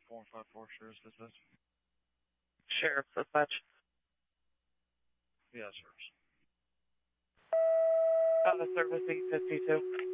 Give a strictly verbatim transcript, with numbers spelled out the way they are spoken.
four five four, Sheriff's Dispatch. Sheriff's Dispatch. Yeah, Sheriff's. Out of service, E fifty-two.